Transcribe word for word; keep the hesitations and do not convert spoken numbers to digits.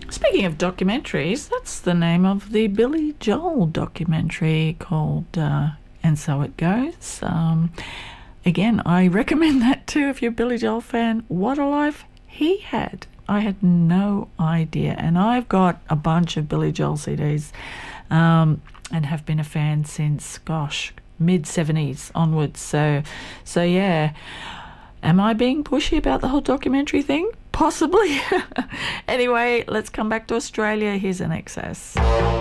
Speaking of documentaries, that's the name of the Billy Joel documentary called uh, And So It Goes. Um, again, I recommend that too if you're a Billy Joel fan. What a life he had. I had no idea. And I've got a bunch of Billy Joel C Ds um, and have been a fan since, gosh, mid seventies onwards. So, so yeah. Am I being pushy about the whole documentary thing? Possibly. Anyway, let's come back to Australia. Here's N X S.